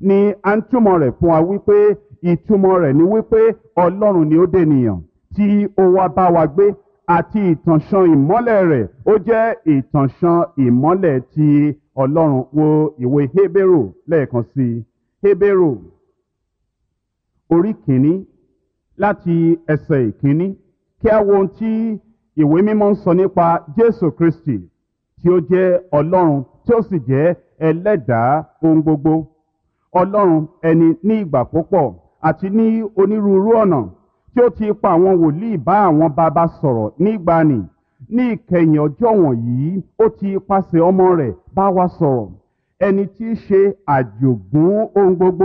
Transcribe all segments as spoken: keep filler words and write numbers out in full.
ni à ń túmọ̀ rẹ̀ fún wa wípé ìtumọ̀ rẹ̀ ni wípé Ọlọ́run ni ó dènìyàn tí ó wá bá wa gbé, àti ìtànṣán ìmọ́lẹ̀ rẹ̀ ó jẹ́ ìtànṣán ìmọ́lẹ̀ ti Ọlọ́run. Wo ìwé Hébérù lẹ́ẹ̀kan sí i. Hébérù orí kìíní láti ẹsẹ̀ ìkíní, kí a wo ohun tí ìwé mímọ́ ń sọ nípa Jésù Kristi tí ó jẹ́ Ọlọ́run tí ó sì jẹ́ ẹlẹ́dàá ohun gbogbo. Ọlọ́run ẹni ní ìgbà púpọ̀ àti ní onírúurú ọ̀nà tí ó ti pa àwọn wòlíì bá àwọn baba sọ̀rọ̀ nígbàanì, ní ìkẹyìn ọjọ́ wọ̀nyí ó ti pasẹ̀ ọmọ rẹ̀ bá wa sọ̀rọ̀, ẹni tí í ṣe àjogún ohun gbogbo,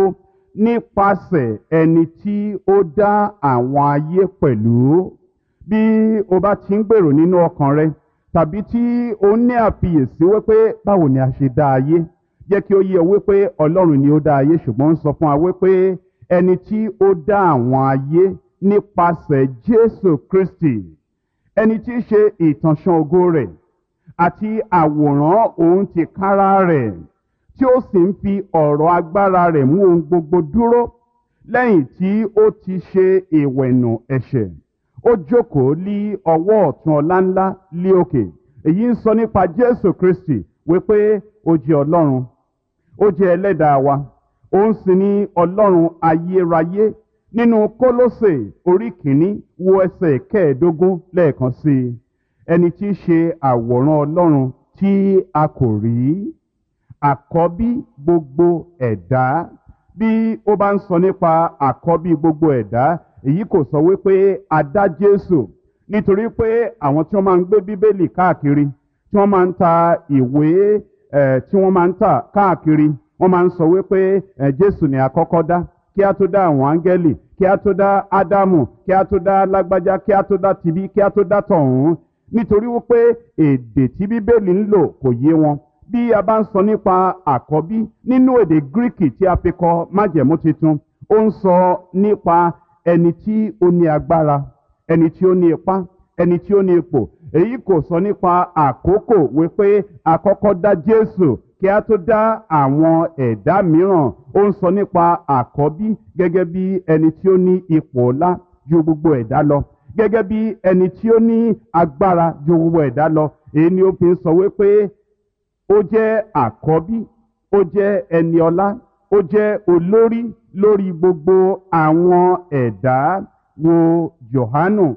nípasẹ̀ ẹni tí ó dá àwọn ayé pẹ̀lú. Bí o bá ti ń gbèrò nínú ọkàn rẹ, tàbí tí o ní àfiyèsí wípé báwo ni a ṣe dá ayé, jẹ́ kí ó yé ọ wípé Ọlọ́run ni ó dá ayé, ṣùgbọ́n ń sọ fún wa wípé ẹni tí ó dá àwọn ayé nípasẹ̀ Jésù Kristi, ẹni tí í ṣe ìtànṣán ògo rẹ̀ àti àwòrán òun tìkára rẹ̀, tí ó sì ń fi ọ̀rọ̀ agbára rẹ̀ mú ohun gbogbo dúró lẹ́yìn tí ó ti ṣe ìwẹ̀nù ẹ̀ṣẹ̀. Ó jókòó lí ọwọ́ ọ̀tún ọláńlá lí òkè. Èyí ń sọ nípa Jésù Kristi wípé ó jẹ́ Ọlọ́run, ó jẹ́ ẹlẹ́dàá wa, òun sì ni Ọlọ́run ayérayé. Nínú Kólósè orí kìíní wo ẹsẹ̀ kẹẹ̀ẹ́dógún lẹ́ẹ̀kan sí i. Ẹni tí í ṣe àwòrán Ọlọ́run tí a kò rí, àkọ́bí gbogbo ẹ̀dá. Bí ó bá ń sọ nípa àkọ́bí gbogbo ẹ̀dá, èyí kò sọ wípé a dá Jésù, nítorí pé àwọn tí wọ́n máa ń gbé Bíbélì káàkiri, tí wọ́n máa ń ta ìwé ẹ̀ tí wọ́n máa ń tà káàkiri, wọ́n máa ń sọ wípé ẹ̀ Jésù ni àkọ́kọ́ dá, kí a tó dá àwọn áńgẹ́lì, kí a tó dá Ádámù, kí a tó dá lágbájá, kí a tó dá tibí, kí a tó dá tọ̀hún, nítorí wípé èdè tí Bíbélì ń lò kò yé wọn. Bí a bá ń sọ nípa àkọ́bí nínú èdè Gíríkì tí a fi kọ májẹ̀mú titun, ó ń sọ nípa ẹni tí ó ní agbára, ẹni tí ó ní ipá, ẹni tí ó ní ipò. Èyí kò sọ nípa àkókò wípé àkọ́kọ́ dá Jésù kí a tó dá àwọn ẹ̀dá mìíràn. Ó ń sọ nípa àkọ́bí gẹ́gẹ́ bí ẹni tí ó ní ipò ọlá ju gbogbo ẹ̀dá lọ, gẹ́gẹ́ bí ẹni tí ó ní agbára ju gbogbo ẹ̀dá lọ. Èyí ni ó fi ń sọ wípé ó jẹ́ àkọ́bí, ó jẹ́ ẹni ọlá, ó jẹ́ olórí lórí gbogbo àwọn ẹ̀dá. Wo Jòhánù,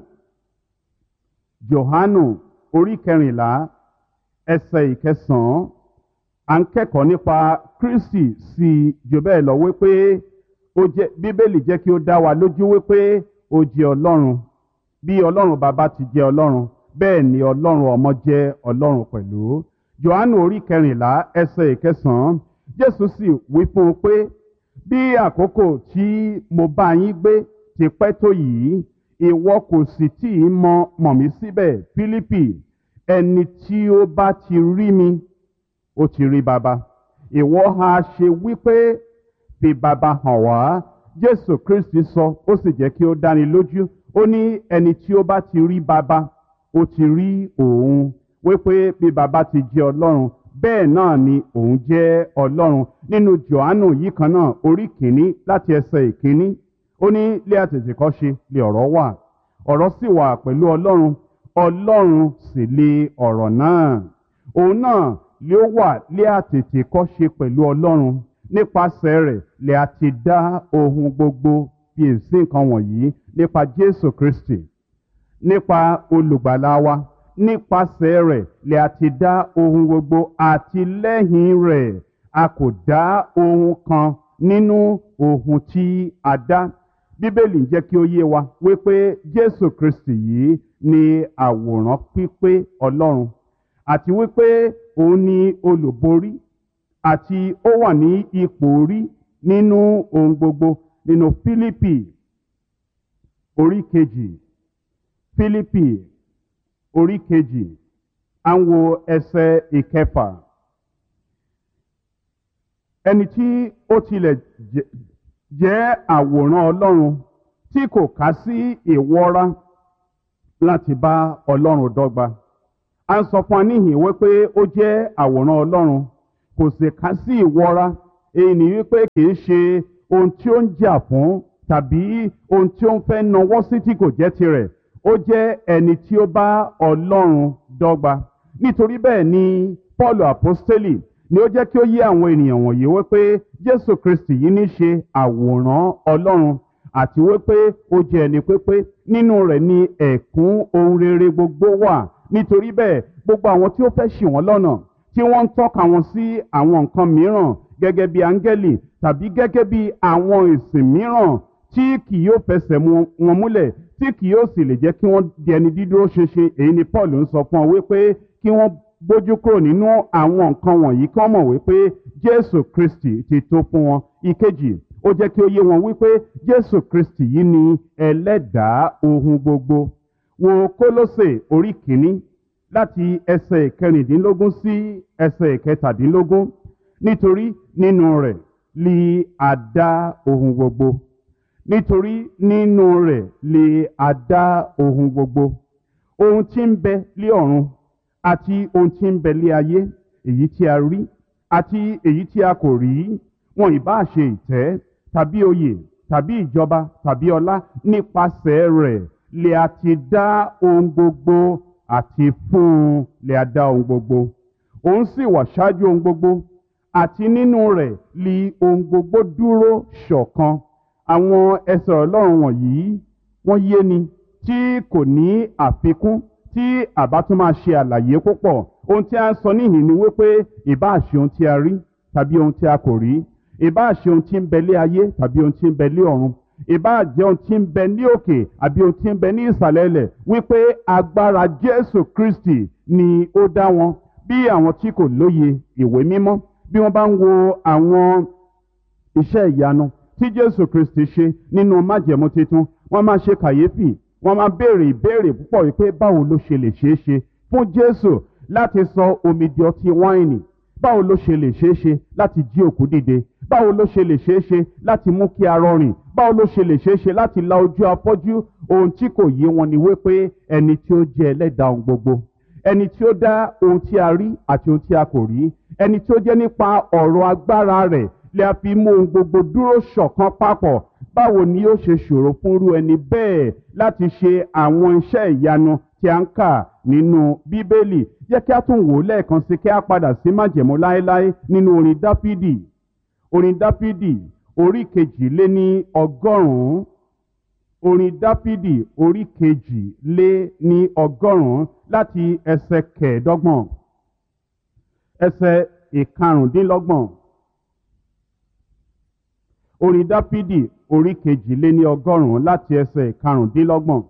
Jòhánù orí kẹrìnlá ẹsẹ̀ ìkẹsàn-án. À ń kẹ́kọ̀ọ́ nípa Kristi sí jù bẹ́ẹ̀ lọ wípé ó jẹ́, Bíbélì jẹ́ kí ó dá wa lójú wípé ó jẹ́ Ọlọ́run. Bí Ọlọ́run bàbá ti jẹ́ Ọlọ́run, bẹ́ẹ̀ ni Ọlọ́run ọmọ jẹ́ Ọlọ́run pẹ̀lú. Jòhánù orí kẹrìnlá ẹsẹ̀ ìkẹsàn-án. Jésù sì wí fún un pé bí àkókò tí mo bá yín gbé ti pẹ́ tó yìí, ìwọ kò sì tí ì mọ̀ mọ̀ mí síbẹ̀. Fílípì, ẹni tí ó bá ti rí mi, ó ti rí baba. Ìwọ ha ṣe wípé fi baba hàn wá? Jésù Kristi sọ, ó sì jẹ́ kí ó dáni lójú. Ó ní ẹni tí ó bá ti rí baba, ó ti rí òun, wípé bí baba ti jẹ́ Ọlọ́run, bẹ́ẹ̀ náà ni òun jẹ́ Ọlọ́run. Nínú Jòhánù yìí kan náà orí kìíní láti ẹsẹ̀ ìkíní, ó ní lé àtètèkọ́ṣe lé ọ̀rọ̀ wà, ọ̀rọ̀ sì wà pẹ̀lú Ọlọ́run, Ọlọ́run sì lé ọ̀rọ̀ náà. Òun náà lé ó wà lé àtètèkọ́ṣe pẹ̀lú Ọlọ́run, nípasẹ̀ rẹ̀ lè a ti dá ohun gbogbo. Fi èsì nǹkan wọ̀nyí nípa Jésù Kristi, nípa olùgbàlà wa, nípasẹ̀ rẹ̀ lè a ti dá ohun gbogbo, àti lẹ́yìn rẹ̀ a kò dá ohun kan nínú ohun tí a dá. Bíbélì ń jẹ́ kí ó yé wa wípé Jésù Kristi yìí ni àwòrán pípé Ọlọ́run, àti wípé òun ni olùborí, àti ó wà ní ipò orí nínú ohun gbogbo. Nínú Fílípì orí kejì, Fílípì orí kejì, à ń wo ẹsẹ̀ ìkẹfà. Ẹni tí ó tilẹ̀ jẹ́ àwòrán Ọlọ́run, tí kò kà sí ìwọra láti bá Ọlọ́run dọ́gba. À ń sọ fún wa níhìn wípé ó jẹ́ àwòrán Ọlọ́run, kò sì kà sí ìwọra èyí ni wípé kì í ṣe ohun tí ó ń jà fún tàbí ohun tí ó ń fẹ́ nawọ́ sí tí kò jẹ́ tirẹ̀. Ó jẹ́ ẹni tí ó bá Ọlọ́run dọ́gba. Nítorí bẹ́ẹ̀ ni Pọ́ọ̀lù àpọ́stélì ni ó jẹ́ kí ó yé àwọn ènìyàn wọ̀nyí wípé Jésù Kristi yìí ní ṣe àwòrán Ọlọ́run àti wípé ó jẹ́ ẹni pípé, nínú rẹ̀ ni ẹ̀kún ohun rere gbogbo wà. Nítorí bẹ́ẹ̀ gbogbo àwọn tí ó fẹ́ ṣì wọ́n lọ́nà, tí wọ́n ń tọ́ka wọn sí àwọn nǹkan mìíràn gẹ́gẹ́ bí áńgẹ́lì tàbí gẹ́gẹ́ bí àwọn ìsìn mìíràn tí kì yóò fẹsẹ̀ wọn múlẹ̀, tí kì yóò sì lè jẹ́ kí wọ́n di ẹni dídúró ṣinṣin. Èyí ni Paul ń sọ fún ọ wípé kí wọ́n gbójú kúrò nínú àwọn nǹkan wọ̀nyí kí wọ́n mọ̀ wípé Jésù Kristi ti tó fún wọn. Ìkejì, ó jẹ́ kí ó yé wọn wípé Jésù Kristi yìí ni ẹlẹ́dàá ohun gbogbo. Wo Kólósè orí kìíní láti ẹsẹ̀ ìkẹrìndínlógún sí ẹsẹ̀ ìkẹtàdínlógún. Nítorí nínú rẹ̀ li a dá ohun gbogbo. Nítorí nínú rẹ̀ li a dá ohun gbogbo. Ohun tí ń bẹ lé ọ̀run àti ohun tí ń bẹ lé ayé, èyí tí a rí àti èyí tí a kò rí, wọn ìbá ṣe ìtẹ́ tàbí oyè tàbí ìjọba tàbí ọlá, nípasẹ̀ rẹ̀ lè a ti dá ohun gbogbo, àti fún un lè a dá ohun gbogbo. Òun sì wà ṣáájú ohun gbogbo, àti nínú rẹ̀ li ohun gbogbo dúró ṣọ̀kan. Àwọn ẹsẹ̀ Ọlọ́run wọ̀nyí wọ́n yé ni tí kò ní àfikún, tí àbá tún máa ṣe àlàyé púpọ̀. Ohun tí a ń sọ níhìn ni wípé ìbá ṣe ohun tí a rí tàbí ohun tí a kò rí, ìbá ṣe ohun tí ń bẹ lé ayé tàbí ohun tí ń bẹ lé ọ̀run, ìbá jẹ́ ohun tí ń bẹ ní òkè àbí ohun tí ń bẹ ní ìsàlẹ̀ ilẹ̀, wípé agbára Jésù Kristi ni ó dá wọn. Bí àwọn tí kò lóye ìwé mímọ́, bí wọ́n bá ń wo àwọn iṣẹ́ ìyanu tí Jésù Kristi ṣe nínú májẹ̀mú titun, wọ́n máa ṣe kàyéfì, wọ́n máa béèrè ìbéèrè púpọ̀ wípé báwo ló ṣe lè ṣeé ṣe fún Jésù láti sọ omi di ọtí wáìnì? Báwo ló ṣe lè ṣeé ṣe láti jí òkú dìde? Báwo ló ṣe lè ṣeé ṣe láti mú kí arọ rìn? Báwo ló ṣe lè ṣeé ṣe láti la ojú afọ́jú? Ohun tí kò yé wọn ni wípé ẹni tí ó jẹ́ ẹlẹ́dàá ohun gbogbo, ẹni tí ó dá ohun tí a rí àti ohun tí a kò rí, ẹni tí ó jẹ́ nípa ọ̀rọ̀ agbára rẹ̀ lè a fi mú ohun gbogbo dúró ṣọ̀kan papọ̀. Báwo ni ó ṣe ṣòro fúnrú ẹni bẹ́ẹ̀ láti ṣe àwọn iṣẹ́ ìyanu tí a ń kà nínú Bíbélì? Jẹ́ kí a tún wò ó lẹ́ẹ̀kan sí, kí a padà sí májẹ̀mú láéláé nínú orin Dáfídì. Orin Dáfídì orí kejì lé ní ọgọ́rùn-ún. Orin Dáfídì orí kejì lé ní ọgọ́rùn-ún láti ẹsẹ̀ kẹẹ̀ẹ́dọ́gbọ̀n ẹsẹ̀ ìkarùndínlọ́gbọ̀n. Orin Dáfídì orí kejì lé ní ọgọ́rùn-ún láti ẹsẹ̀ ìkarùndínlọ́gbọ̀n.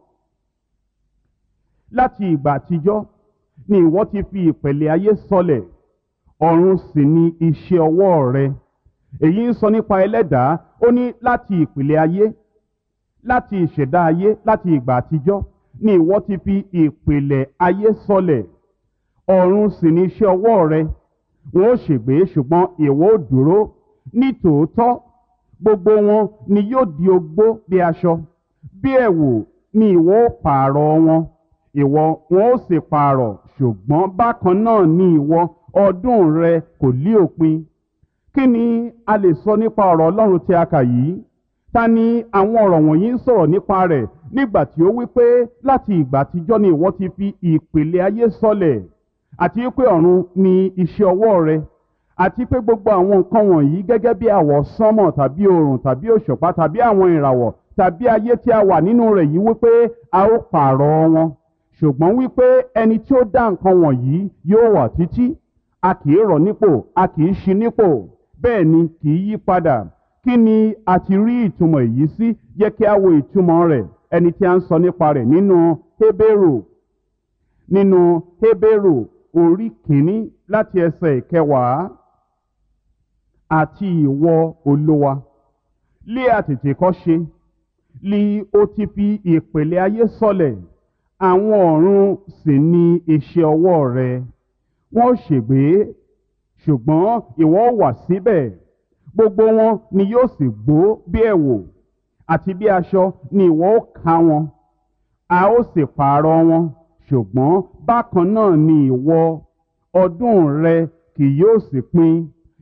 Láti ìgbà àtijọ́ ni ìwọ ti fi ìpẹ̀lẹ̀ ayé sọlẹ̀, ọ̀run sì ni iṣẹ́ ọwọ́ rẹ. Èyí ń sọ nípa ẹlẹ́dàá. Ó ní láti ìpìlẹ̀ ayé, láti ìṣẹ̀dá ayé, láti ìgbà àtijọ́ ni ìwọ ti fi ìpìlẹ̀ ayé sọlẹ̀, ọ̀run sì ni iṣẹ́ ọwọ́ rẹ. Wọn ó ṣègbé ṣùgbọ́n ìwọ ó dúró. Ní tòótọ́ gbogbo wọn ni yóò di ogbó bí aṣọ, bí ẹ̀wù ni ìwọ ó pààrọ̀ wọn. Ìwọ wọn ó sì pààrọ̀, ṣùgbọ́n bákan náà ni ìwọ, ọdún rẹ kò lí òpin. Kí ni a lè sọ nípa ọ̀rọ̀ Ọlọ́run tí a kà yìí? Ta ni àwọn ọ̀rọ̀ wọ̀nyí ń sọ̀rọ̀ nípa rẹ̀ nígbà tí ó wí pé láti ìgbà àtijọ́ ni ìwọ ti fi ìpìlẹ̀ ayé sọlẹ̀, àti pé ọ̀run ni iṣẹ́ ọwọ́ rẹ, àti pé gbogbo àwọn nǹkan wọ̀nyí gẹ́gẹ́ bí àwọsánmọ̀ tàbí oòrùn tàbí òṣùpá tàbí àwọn ìràwọ̀ tàbí ayé tí a wà nínú rẹ̀ yìí wípé a ó pààrọ̀ wọn. Ṣùgbọ́n wípé ẹni tí ó dá nǹkan wọ̀nyí yóò wà títí. A kì í rọ̀ nípò, a kì í ṣí nípò, bẹ́ẹ̀ ni kì í yí padà. Kí ni a ti rí ìtumọ̀ èyí sí? Jẹ́ kí a wo ìtumọ̀ rẹ̀, ẹni tí a ń sọ nípa rẹ̀ nínú Hébérù. Nínú Hébérù orí kìíní láti ẹsẹ̀ ìkẹwàá. Àti ìwọ Olúwa, lé àtètèkọ́ṣe li ó ti fi ìpìlẹ̀ ayé sọlẹ̀, àwọn ọ̀run sì ni iṣẹ́ ọwọ́ rẹ. Wọ́n ṣègbé ṣùgbọ́n ìwọ wà síbẹ̀, gbogbo wọn ni yóò sì gbó bí ẹ̀wù, àti bí aṣọ ni ìwọ ó ká wọn. A ó sì pààrọ̀ wọn, ṣùgbọ́n bákan náà ni ìwọ, ọdún rẹ kì yóò sì pin.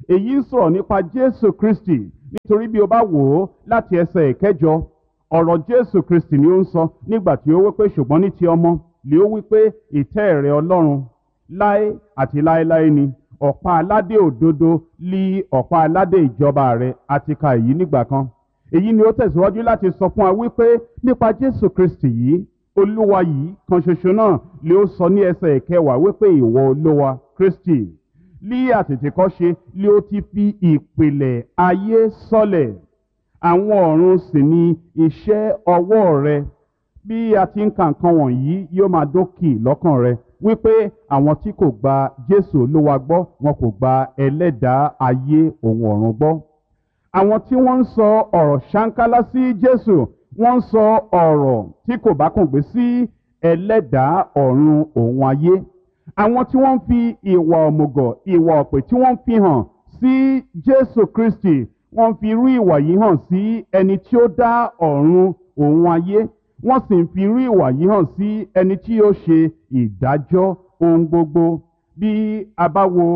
èyí ń sọ̀rọ̀ nípa Jésù Kristi, nítorí bí o bá wò ó láti ẹsẹ̀ ìkẹjọ, ọ̀rọ̀ Jésù Kristi ni ó ń sọ nígbà tí ó wí pé ṣùgbọ́n ní ti ọmọ lè ó wí pé ìtẹ́ rẹ Ọlọ́run láé àti láéláé ni, ọ̀pá aládé òdodo lí ọ̀pá aládé ìjọba rẹ. àti ka èyí nígbà kan. èyí ni ó tẹ̀síwájú láti sọ fún wa wípé nípa Jésù Kristi yìí, Olúwa yìí kan ṣoṣo náà lè ó sọ ní ẹsẹ̀ ìkẹwàá wípé ìwọ Olúwa Kristi lí àtètèkọ́ṣe lé ó ti fi ìpìlẹ̀ ayé sọ́lẹ̀, àwọn ọ̀run sì ni iṣẹ́ ọwọ́ rẹ. bí a ti ń ka nǹkan wọ̀nyí yóò máa dókì lọ́kàn rẹ wípé àwọn tí kò gba Jésù Olúwa gbọ́, wọn kò gba ẹlẹ́dàá ayé òun ọ̀run gbọ́. àwọn tí wọ́n ń sọ ọ̀rọ̀ ṣáńkálá sí Jésù, wọ́n ń sọ ọ̀rọ̀ tí kò bá kùn gbé sí ẹlẹ́dàá ọ̀run òun ayé. àwọn tí wọ́n ń fi ìwà òmùgọ̀, ìwà ọ̀pẹ̀ tí wọ́n ń fi hàn sí Jésù Kristi, wọ́n fi irú ìwà yìí hàn sí ẹni tí ó dá ọ̀run òun ayé. wọ́n sì ń fi irú ìwà yìí hàn sí ẹni tí yóò ṣe ìdájọ́ ohun gbogbo. bí a bá wo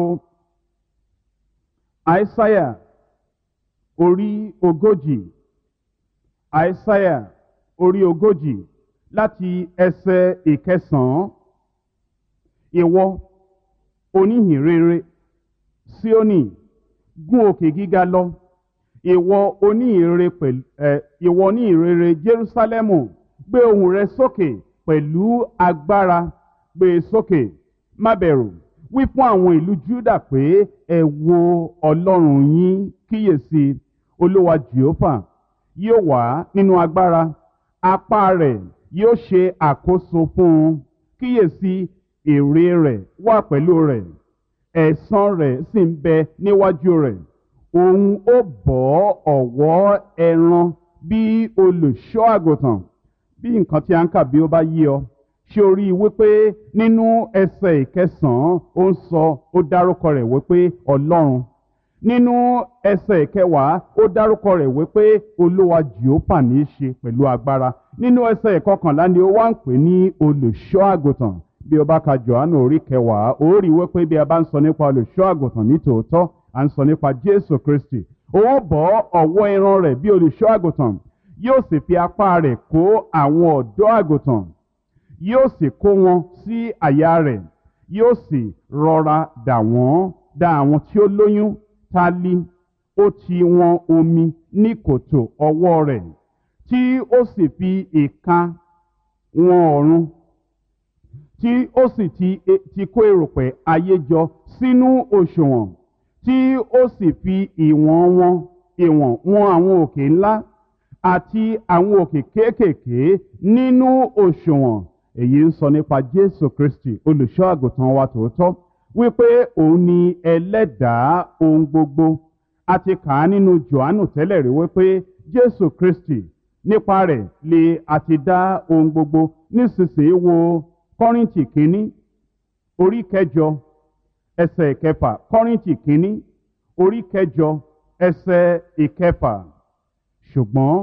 Àìsáyà orí ogójì, Àìsáyà orí ogójì láti ẹsẹ̀ ìkẹsàn-án, ìwọ oníhìnrere Síónì, gún òkè gíga lọ, ìwọ oníhìnrere pẹ̀lú ẹ ìwọ oníhìnrere Jerúsálẹ́mù, gbé ohùn rẹ sókè pẹ̀lú agbára, gbé e sókè, má bẹ̀rù. wí fún àwọn ìlú Júdà pé ẹ wo Ọlọ́run yín, kíyèsí Olúwa Jèhófà yóò wá nínú agbára, apá rẹ̀ yóò ṣe àkóso fún un. kíyèsí èrè rẹ̀ wà pẹ̀lú rẹ̀, ẹ̀san rẹ̀ sì ń bẹ níwájú rẹ̀. òun ó bọ́ ọ̀wọ́ ẹran bí olùṣọ́ àgùntàn. bí nǹkan tí a ń kà bí ó bá yé ọ, ṣé o rí i wípé nínú ẹsẹ̀ ìkẹsàn-án ó ń sọ, ó dárúkọ rẹ̀ wípé Ọlọ́run. nínú ẹsẹ̀ ìkẹwàá ó dárúkọ rẹ̀ wípé Olúwa Jèhófà ní í ṣe pẹ̀lú agbára. nínú ẹsẹ̀ ìkọkànlá ni ó wá ń pè ní olùṣọ́ àgùntàn. bí o bá ka Jòhánù orí kẹwàá, ó rí wípé bí a bá ń sọ nípa olùṣọ́ àgùntàn ní tòótọ́, à ń sọ nípa Jésù Kristi. ó bọ́ ọ̀wọ́ ẹran rẹ̀ bí olùṣọ́ àgùntàn, yóò sì fi apá rẹ̀ kó àwọn ọ̀dọ́ àgùntàn, yóò sì kó wọn sí àyà rẹ̀, yóò sì rọra dà wọ́n dà àwọn tí ó lóyún tálí. ó ti wọn omi ní kòtò ọwọ́ rẹ̀, tí ó sì fi ìka wọn ọ̀run, tí ó sì ti, ti kó erùpẹ̀ ayé jọ sínú òṣùwọ̀n, tí ó sì fi ìwọ̀n wọn ìwọ̀n wọn àwọn òkè ńlá àti àwọn òkè kéékèèké nínú òṣùwọ̀n. èyí ń sọ nípa Jésù Kristi, olùṣọ́ àgùntàn wa tòótọ́, wípé òun ni ẹlẹ́dàá ohun gbogbo. a ti kà á nínú Jòhánù tẹ́lẹ̀ rí wípé Jésù Kristi, nípa rẹ̀ lè àti dá ohun gbogbo. nísinsìnyí wo Kọ́ríńtì kínní orí kẹjọ ẹsẹ̀ ìkẹfà. Kọ́ríńtì kínní orí kẹjọ ẹsẹ̀ ìkẹfà. ṣùgbọ́n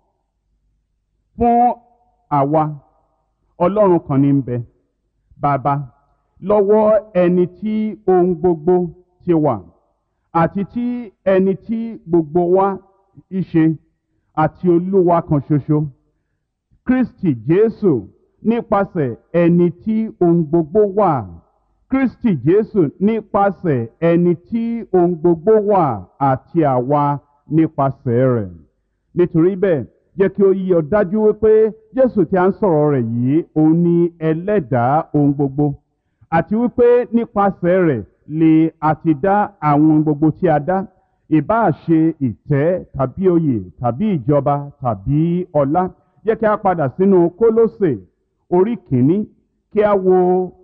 fún àwa Ọlọ́run kan ní ń bẹ, Bàbá, lọ́wọ́ ẹni tí ohun gbogbo ti wà, àti tí ẹni tí gbogbo wa í ṣe, àti Olúwa kan ṣoṣo, Kristi Jésù, nípasẹ̀ ẹni tí ohun gbogbo wà. Kristi Jésù nípasẹ̀ ẹni tí ohun gbogbo wà, àti àwa nípasẹ̀ rẹ̀. nítorí bẹ́ẹ̀, jẹ́ kí ó yí ọ dájú wípé Jésù tí a ń sọ̀rọ̀ rẹ̀ yìí, òun ni ẹlẹ́dàá ohun gbogbo, àti wípé nípasẹ̀ rẹ̀ lè àti dá àwọn ohun gbogbo tí a dá, ìbáà ṣe ìtẹ́ tàbí oyè tàbí ìjọba tàbí ọlá. Jẹ́ kí a padà sínú Kólósè orí kìíní, kí a wo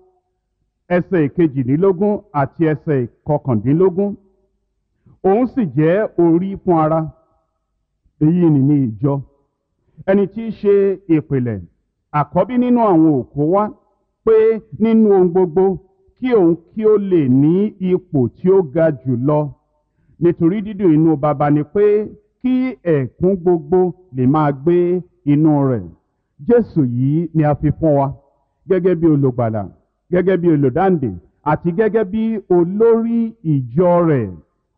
ẹsẹ̀ ìkejìdínlógún àti ẹsẹ̀ ìkọkàndínlógún. òun sì jẹ́ orí fún ara, èyí ni ní ìjọ, ẹni tí í ṣe ìpìlẹ̀, àkọ́bí nínú àwọn òkú wá, pé nínú ohun gbogbo kí òun kí ó lè ní ipò tí ó ga jù lọ. nítorí dídùn inú baba ni pé kí ẹ̀kún gbogbo lè máa gbé inú rẹ̀. Jésù yìí ni a fi fún wa gẹ́gẹ́ bí olùgbàlà, gẹ́gẹ́ bí olùdáǹdè, àti gẹ́gẹ́ bí olórí ìjọ rẹ̀.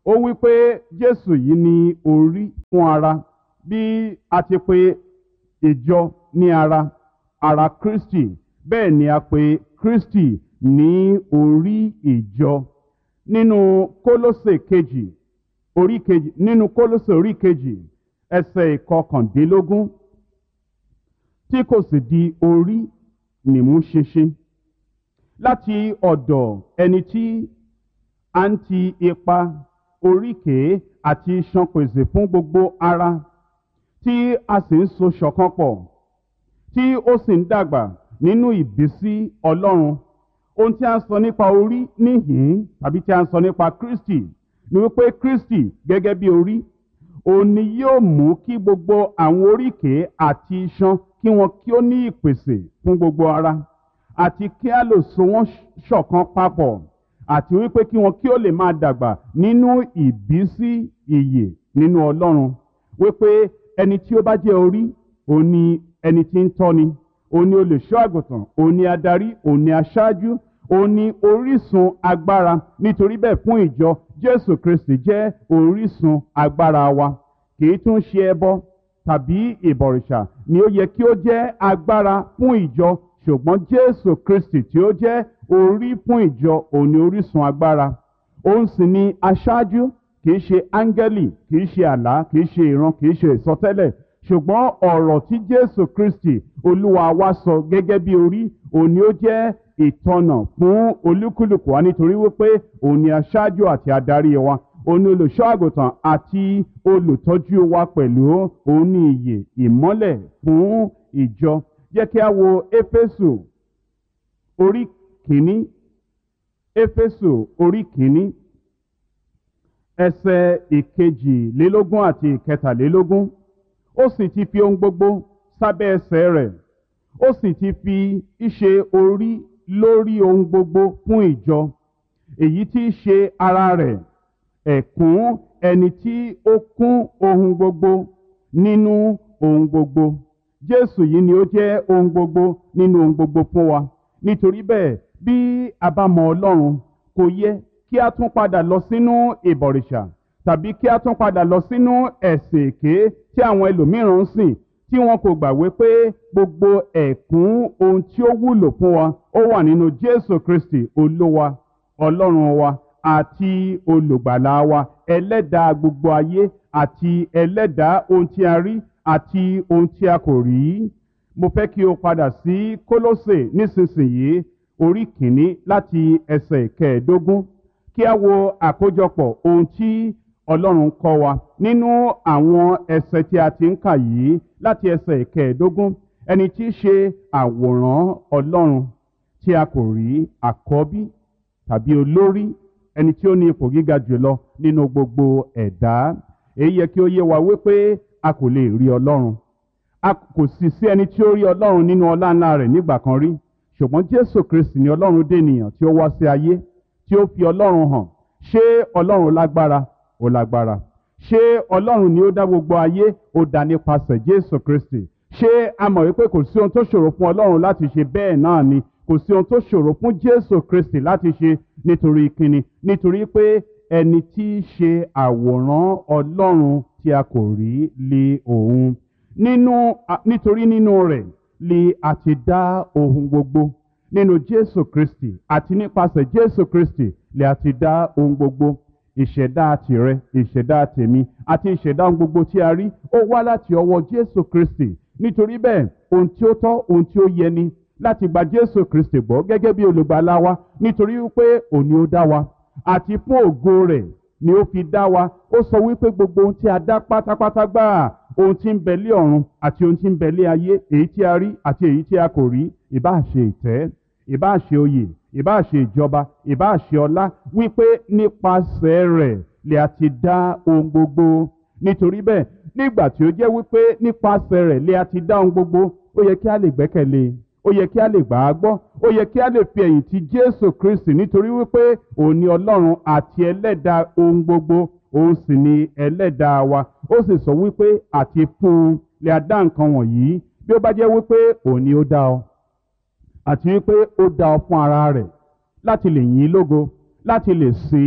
ó wí pé Jésù yìí ni orí fún ara, bí a ti pè ìjọ ní ara, ara Kristi, bẹ́ẹ̀ ni a pè Kristi ní orí ìjọ. Nínú Kólósè kejì orí kejì nínú Kólósè orí kejì ẹsẹ̀ ìkọkàndínlógún, tí kò sì di orí nìmú ṣinṣin láti ọ̀dọ̀ ẹni tí a ń ti ipa oríkèé àti iṣan pèsè fún gbogbo ara, tí a sì ń so ṣọ̀kan pọ̀, tí ó sì ń dàgbà nínú ìbísí Ọlọ́run. Ohun tí a ń sọ nípa orí níhìn tàbí tí a ń sọ nípa Kristi ni wípé Kristi gẹ́gẹ́ bí orí, òun ni yóò mú kí gbogbo àwọn oríkèé àti iṣan kí wọn kí ó ní ìpèsè fún gbogbo ara, àti kí a lè so wọ́n ṣọ̀kan papọ̀, àti wípé kí wọn kí ó lè máa dàgbà nínú ìbísí ìyè nínú Ọlọ́run. Wípé ẹni tí ó bá jẹ́ orí, òun ni ẹni tí ń tọ́ni, òun ni olùṣọ́ àgùntàn, òun ni adarí, òun ni aṣáájú, òun ni orísun agbára. Nítorí bẹ́ẹ̀ fún ìjọ, Jésù Kristi jẹ́ orísun agbára wa. Kì í tún ṣe ẹbọ tàbí ìbọ̀rìṣà ni ó yẹ kí ó jẹ́ agbára fún ìjọ, ṣùgbọ́n Jésù Kristi tí ó jẹ́ orí fún ìjọ, òun ni orísun agbára. Òun sì ni aṣáájú, kì í ṣe áńgẹ́lì, kì í ṣe àlá, kì í ṣe ìran, kì í ṣe ìsọtẹ́lẹ̀, ṣùgbọ́n ọ̀rọ̀ tí Jésù Kristi Olúwa wa sọ gẹ́gẹ́ bí orí, òun ni ó jẹ́ ìtọ́nà fún olúkúlùkù wa, nítorí wípé òun ni aṣáájú àti adarí wa, òun ni olùṣọ́ àgùntàn àti olùtọ́jú wa pẹ̀lú, òun ni ìyè ìmọ́lẹ̀ fún ìjọ. Jẹ́ kí a wo Éfésù orí kìíní, Éfésù orí kìíní, ẹsẹ̀ ìkejìlélógún àti ìkẹtàlélógún. Ó sì ti fi ohun gbogbo sábẹ́ ẹsẹ̀ rẹ̀, ó sì ti fi ìṣe orí lórí ohun gbogbo fún ìjọ, èyí tí í ṣe ara rẹ̀, ẹ̀kún ẹni tí ó kún ohun gbogbo nínú ohun gbogbo. Jésù yìí ni ó jẹ́ ohun gbogbo nínú ohun gbogbo fún wa. Nítorí bẹ́ẹ̀, bí a bá mọ Ọlọ́run, kò yẹ kí a tún padà lọ sínú ìbọ̀rìṣà, tàbí kí a tún padà lọ sínú ẹ̀sìn èké tí àwọn ẹlòmíràn ń sìn, tí wọn kò gbàgbé pé gbogbo ẹ̀kún ohun tí ó wúlò fún wa ó wà nínú Jésù Kristi Olúwa, Ọlọ́run wa àti olùgbàlà wa, ẹlẹ́dàá gbogbo ayé àti ẹlẹ́dàá ohun tí a rí àti ohun tí a kò rí. Mo fẹ́ kí o padà sí Kólósè nísinsìnyí orí kìíní láti ẹsẹ̀ ìkẹẹ̀ẹ́dógún, kí a wo àkójọpọ̀ ohun tí Ọlọ́run kọ́ wa nínú àwọn ẹsẹ̀ tí a ti ń kà yìí láti ẹsẹ̀ ìkẹẹ̀ẹ́dógún. Ẹni tí í ṣe àwòrán Ọlọ́run tí a kò rí, àkọ́bí tàbí olórí, ẹni tí ó ní ipò gíga jùlọ nínú gbogbo ẹ̀dá. Èyí yẹ kí ó yé wa wípé a kò lè rí Ọlọ́run. A kò sì sí ẹni tí ó rí Ọlọ́run nínú ọlá ńlá rẹ̀ nígbà kan rí. Ṣùgbọ́n Jésù Kristi ni Ọlọ́run dènìyàn tí ó wá sí ayé, tí ó fi Ọlọ́run hàn. Ṣé Ọlọ́run lágbára? Ó lágbára. Ṣé Ọlọ́run ni ó dá gbogbo ayé? Ó dá nípasẹ̀ Jésù Kristi. Ṣé a mọ̀ wípé kò sí ohun tó ṣòro fún Ọlọ́run láti ṣe? Bẹ́ẹ̀ náà ni kò sí ohun tó ṣòro fún Jésù Kristi láti ṣe. Nítorí kíni? Nítorí pé ẹni tí í ṣe àwòrán Ọlọ́run tí a kò rí lé òun. Nínú nítorí nínú rẹ̀ lè a ti dá ohun gbogbo. Nínú Jésù Kristi àti nípasẹ̀ Jésù Kristi lè a ti dá ohun gbogbo. Ìṣẹ̀dá tìrẹ, ìṣẹ̀dá tèmi àti ìṣẹ̀dá ohun gbogbo tí a rí, ó wá láti ọwọ́ Jésù Kristi. Nítorí bẹ́ẹ̀, ohun tí ó tọ́, ohun tí ó yẹ ni láti gba Jésù Kristi gbọ́ gẹ́gẹ́ bí olùgbàlà wa, nítorí wípé òun ni ó dá wa àti fún ògo rẹ̀ ni ó fi dá wa. Ó sọ wípé gbogbo ohun tí a dá pátápátá gbáà, ohun tí ń bẹ lé ọ̀run àti ohun tí ń bẹ lé ayé, èyí tí a rí àti èyí tí a kò rí, ìbá ṣe ìtẹ́, ìbá ṣe oyè, ìbá ṣe ìjọba, ìbá ṣe ọlá, wípé nípasẹ̀ rẹ̀ lè a ti dá ohun gbogbo. Nítorí bẹ́ẹ̀, nígbà tí ó jẹ́ wípé nípasẹ̀ rẹ̀ lè a ti dá ohun gbogbo, ó yẹ kí a lè gbẹ́kẹ̀lé, ó yẹ kí a lè gbà á gbọ́, ó yẹ kí a lè fi ẹ̀yìn tì Jésù Kristi, nítorí wípé òun ni Ọlọ́run àti ẹlẹ́dàá ohun gbogbo, òun sì ni ẹlẹ́dàá wa. Ó sì sọ wípé àti fún un lè a dá nǹkan wọ̀nyí, bí ó bá jẹ́ wípé òun ni ó dá ọ, àti wípé ó dá ọ fún ara rẹ̀ láti lè yìn ín lógo, láti lè sìn ín,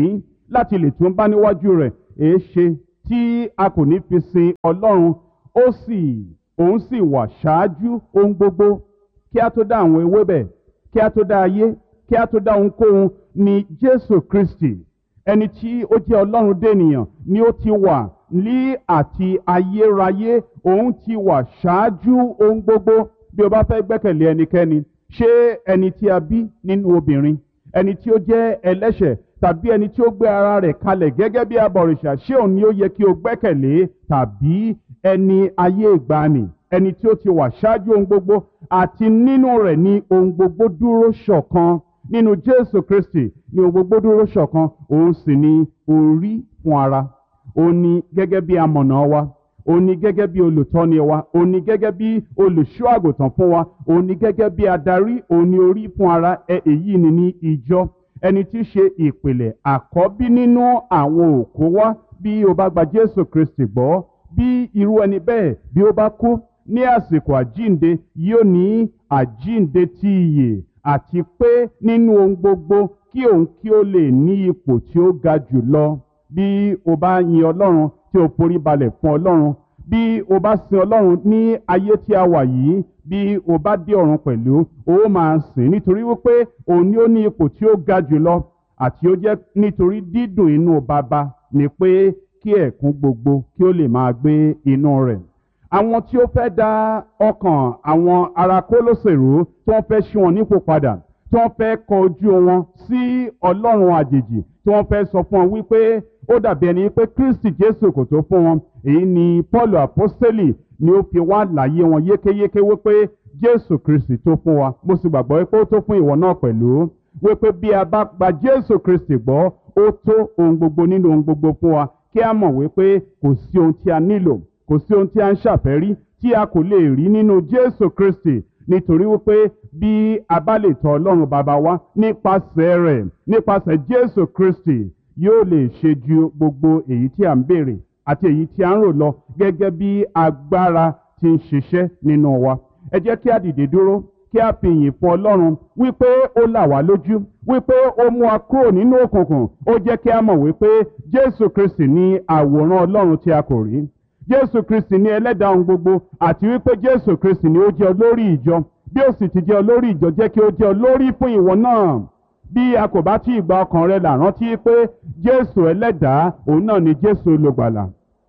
láti lè tún bá níwájú rẹ̀. èé ṣe tí a kò ní fi sin Ọlọ́run, ó sì òun sì wà ṣáájú ohun gbogbo. Kí a tó dá àwọn ewébẹ̀, kí a tó dá ayé, kí a tó dá ohunkóhun, ni Jésù Kristi, ẹni tí ó jẹ́ Ọlọ́run dènìyàn, ni ó ti wà ní àti ayérayé. Òun ti wà ṣáájú ohun gbogbo. Bí o bá fẹ́ gbẹ́kẹ̀lé ẹnikẹ́ni, ṣé ẹni tí a bí nínú obìnrin, ẹni tí ó jẹ́ ẹlẹ́ṣẹ̀, tàbí ẹni tí ó gbé ara rẹ̀ kalẹ̀ gẹ́gẹ́ bí abọ̀rìṣà, ṣé òun ni ó yẹ kí o gbẹ́kẹ̀lé, tàbí ẹni ayé ìgbàanì, ẹni tí ó ti wà ṣáájú ohun gbogbo, àti nínú rẹ̀ ni ohun gbogbo dúró ṣọ̀kan. Nínú Jésù Kristi ni ohun gbogbo dúró ṣọ̀kan. Òun sì ni orí fún ara. Òun ni gẹ́gẹ́ bí amọ̀nà wa. Òun ni gẹ́gẹ́ bí olùtọ́ni wa. Òun ni gẹ́gẹ́ bí olùṣọ́ àgùntàn fún wa. Òun ni gẹ́gẹ́ bí adarí. Òun ni orí fún ara. ẹ èyí ni ní ìjọ. Ẹni tí í ṣe ìpìlẹ̀ àkọ́bí nínú àwọn òkú wá. Bí o bá gba Jésù Kristi gbọ́, bí irú ẹni bẹ́ẹ̀ bí ó bá kú ní àsìkò àjínde, yóò ní àjínde ti ìyè, àti pé nínú ohun gbogbo kí òun kí ó lè ní ipò tí ó ga jù lọ. Bí o bá yin Ọlọ́run tí o forí balẹ̀ fún Ọlọ́run, bí o bá sin Ọlọ́run ní ayé tí a wà yìí, bí o bá dé ọ̀run pẹ̀lú, o máa sìn nítorí wípé òun ni ó ní ipò tí ó ga jù lọ, àti ó jẹ́ nítorí dídùn inú Baba ni pé kí ẹ̀kún gbogbo kí ó lè máa gbé inú rẹ̀. Àwọn tí ó fẹ́ dá ọkàn àwọn ará Kólósè rú, tí wọ́n fẹ́ ṣí wọn nípò padà, tí wọ́n fẹ́ kọ ojú wọn sí Ọlọ́run àjèjì, tí wọ́n fẹ́ sọ fún wọn wípé ó dàbí ẹni pé Kristi Jésù kò tó fún wọn. Èyí ni Pọ́ọ̀lù àpọ́sítélì ni ó fi wá láyé wọn yékéyéké wípé Jésù Kristi tó fún wa. Mo sì gbàgbọ́ pé ó tó fún ìwọ náà pẹ̀lú. Wípé bí a bá gba Jésù Kristi gbọ́, ó tó ohun gbogbo nínú ohun gbogbo fún wa. Kí a mọ̀ wípé kò sí ohun tí a nílò, kò sí ohun tí a ń ṣàfẹ́rí tí a kò lè rí nínú Jésù Kristi. Nítorí wípé bí a bá lè tọ̀ Ọlọ́run Baba wa nípasẹ̀ rẹ̀, nípasẹ̀ Jésù Kristi, yóò lè ṣe ju gbogbo èyí tí a ń béèrè àti èyí tí a ń rò lọ, gẹ́gẹ́ bí agbára ti ń ṣiṣẹ́ nínú wa. Ẹ jẹ́ kí a dìde dúró, kí a fi ìyìn fún Ọlọ́run wípé ó là wá lójú, wípé ó mú wa kúrò nínú òkùnkùn. Ó jẹ́ kí a mọ̀ wípé Jésù Kristi ní àwòrán Ọlọ́run tí a kò rí. Jésù Kristi ní ẹlẹ́dàá ohun gbogbo, àti wípé Jésù Kristi ni ó jẹ́ olórí ìjọ. Bí ó sì ti jẹ́ olórí ìjọ, jẹ́ kí ó jẹ́ olórí fún ìwọ náà. Bí a kò bá tí ì gba ọkàn rẹ là, rántí pé Jésù ẹlẹ́dàá òun náà ni Jésù olùgbàlà.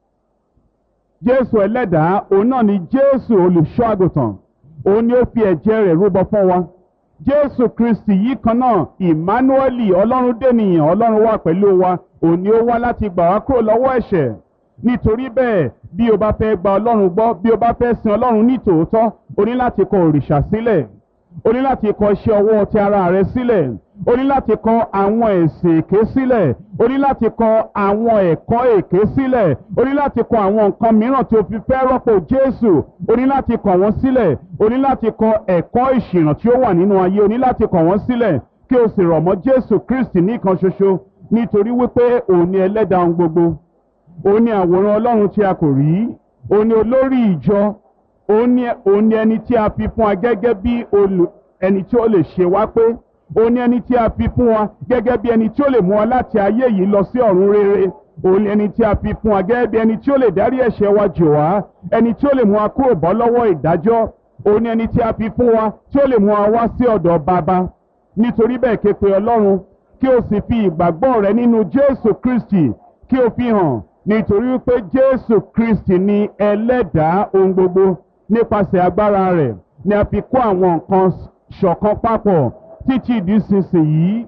Jésù ẹlẹ́dàá òun náà ni Jésù olùṣọ́ àgùntàn. Òun ni ó fi ẹ̀jẹ̀ rẹ̀ rúbọ fún wa. Jésù Kristi yìí kan náà, Ìmánúẹ́lì, Ọlọ́run dènìyàn, Ọlọ́run wà pẹ̀lú wa. Òun ni ó wá láti gbà wá kúrò lọ́wọ́ ẹ̀ṣẹ̀. Nítorí bẹ́ẹ̀, bí o bá fẹ́ gba Ọlọ́run gbọ́, bí o bá fẹ́ sin Ọlọ́run ní tòótọ́, o ní láti kọ òrìṣà sílẹ̀. O ní láti kọ iṣẹ́ ọwọ́ ti ara rẹ sílẹ̀. O ní láti kọ àwọn ẹ̀sìn èké sílẹ̀. O ní láti kọ àwọn ẹ̀kọ́ èké sílẹ̀. O ní láti kọ àwọn nǹkan mìíràn tí o fi fẹ́ rọ́pò Jésù. O ní láti kọ wọ́n sílẹ̀. O ní láti kọ ẹ̀kọ́ ìṣìnà tí ó wà nínú ayé. O ní láti kọ wọ́n sílẹ̀ kí o sì rọ̀ mọ́ Jésù Kristi nìkan ṣoṣo. Nítorí wípé òun ni ẹlẹ́dàá ohun gbogbo. Òun ni àwòrán Ọlọ́run tí a kò rí. Òun ni olórí ìjọ. Òun ni òun ni ẹni tí a fi fún wa gẹ́gẹ́ bí olù ẹni tí ó lè ṣe wá pé. Òun ni ẹni tí a fi fún wa gẹ́gẹ́ bí ẹni tí ó lè mú wa láti ayé yìí lọ sí ọ̀run rere. Òun ni ẹni tí a fi fún wa gẹ́gẹ́ bí ẹni tí ó lè dárí ẹ̀ṣẹ̀ wa jì wá. Ẹni tí ó lè mú wa kúrò bọ́ lọ́wọ́ ìdájọ́. Òun ni ẹni tí a fi fún wa tí ó lè mú wa wá sí ọ̀dọ̀ Baba. Nítorí bẹ́ẹ̀, ké pe Ọlọ́run kí o sì fi ìgbàgbọ́ rẹ nínú Jésù Kristi kí o fi hàn. Nítorí wípé Jésù Kristi ni ẹlẹ́dàá ohun gbogbo. Nípasẹ̀ agbára rẹ̀ ni a fi kó àwọn nǹkan ṣọ̀kan papọ̀ títí di sísìnyí.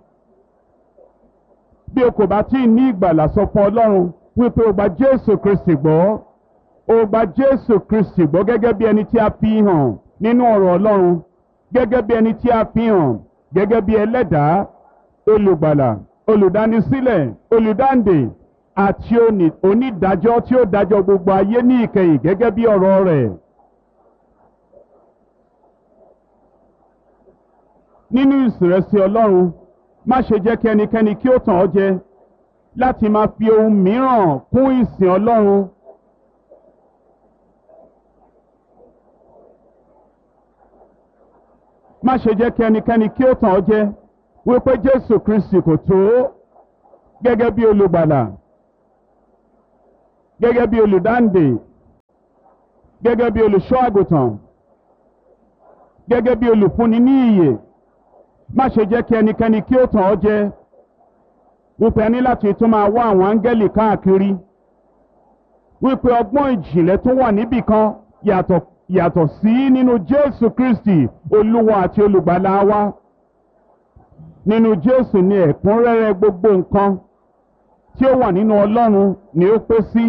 Bí o kò bá tí ì ní ìgbàlà, sọ fún Ọlọ́run wípé o gba Jésù Kristi gbọ́. O gba Jésù Kristi gbọ́ gẹ́gẹ́ bí ẹni tí a fi hàn nínú ọ̀rọ̀ Ọlọ́run, gẹ́gẹ́ bí ẹni tí a fi hàn gẹ́gẹ́ bí ẹlẹ́dàá, olùgbàlà, olùdánisílẹ̀, olùdáǹdè àti onídàájọ́ tí ó dájọ́ gbogbo ayé ní ìkẹyìn gẹ́gẹ́ bí ọ̀rọ̀ rẹ̀. Nínú ìsìnrẹsì Ọlọ́run, má ṣe jẹ́ kí ẹnikẹ́ni kí ó tàn ọ́ jẹ láti máa fi ohun mìíràn kún ìsìn Ọlọ́run. Má ṣe jẹ́ kí ẹnikẹ́ni kí ó tàn ọ́ jẹ wípé Jésù Kristi kò tó. gẹ́gẹ́ bí olùgbàlà, gẹ́gẹ́ bí olùdáǹdè, gẹ́gẹ́ bí olùṣọ́ àgùntàn, gẹ́gẹ́ bí olùfúnni ní ìyè. Má ṣe jẹ́ kí ẹnikẹ́ni kí ó tàn ọ́ jẹ wípé ẹni láti tún máa wá àwọn áńgẹ́lì káàkiri, wípé ọgbọ́n ìjìnlẹ̀ tó wà níbì kan yàtọ̀ yàtọ̀ sí nínú Jésù Kristi Olúwa àti olùgbàlà wa. Nínú Jésù ni ẹ̀kúnrẹ́rẹ́ gbogbo nǹkan tí ó wà nínú Ọlọ́run ni ó pé sí.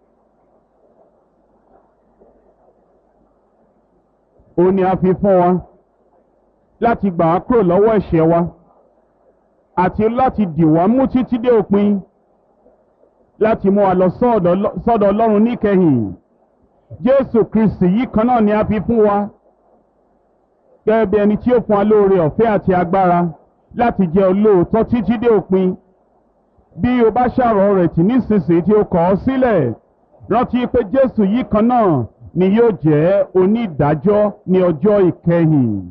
Ó ní a fi fún wa láti gbà wá kúrò lọ́wọ́ ẹ̀ṣẹ̀ wa àti láti dì wá mú títí dé òpin, láti mú wa lọ sọ́dọ̀ Ọlọ́run níkẹyìn. Jésù Kristi yìí kan náà ni a fi fún wa gẹ́gẹ́ bí ẹni tí ó fún wa lóore ọ̀fẹ́ àti agbára láti jẹ́ olóòótọ́ títí dé òpin. Bí o bá ṣàrọ̀ rẹ̀ tì nísinsìnyí tí o kọ̀ ọ́ sílẹ̀, rántí pé Jésù yìí kan náà ni yóò jẹ́ onídàájọ́ ní ọjọ́ ìkẹyìn.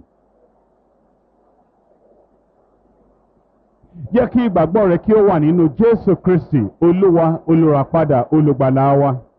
Jẹ́ kí ìgbàgbọ́ rẹ kí ó wà nínú Jésù Kristi Olúwa, olùràpadà, olùgbàlà wa.